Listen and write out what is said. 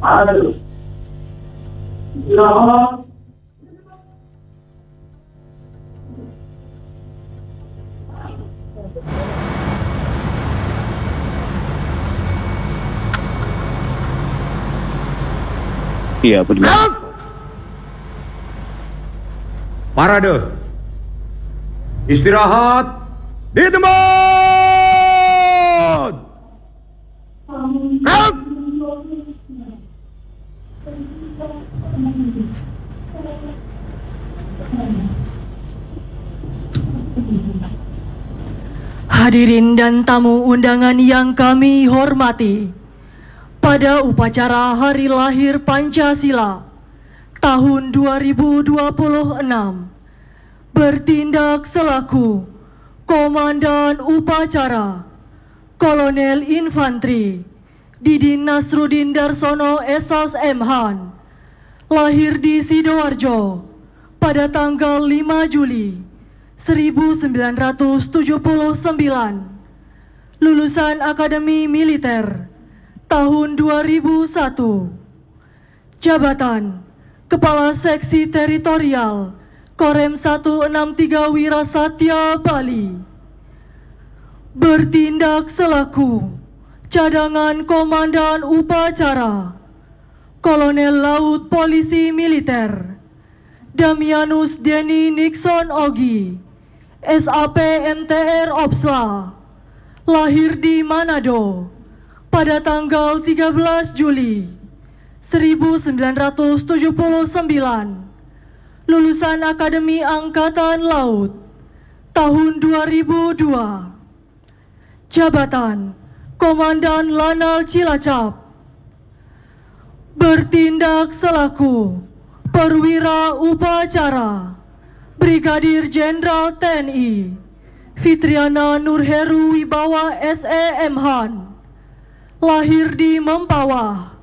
Aduh. Ya. Iya benar. Parade. Istirahat di tempat. Hadirin dan tamu undangan yang kami hormati, pada upacara Hari Lahir Pancasila tahun 2026, bertindak selaku Komandan Upacara Kolonel Infantri Didin Nasruddin Darsono SOS MHan, lahir di Sidoarjo pada tanggal 5 Juli 1979, lulusan Akademi Militer tahun 2001, jabatan Kepala Seksi Teritorial Korem 163 Wirasatya Bali, bertindak selaku cadangan Komandan Upacara Kolonel Laut Polisi Militer Damianus Denny Nixon Ogi, SAP MTR Opsla, lahir di Manado pada tanggal 13 Juli 1979, lulusan Akademi Angkatan Laut tahun 2002, jabatan Komandan Lanal Cilacap, bertindak selaku Perwira Upacara Brigadir Jenderal TNI Fitriana Nurheru Wibawa SE MHan, lahir di Mempawah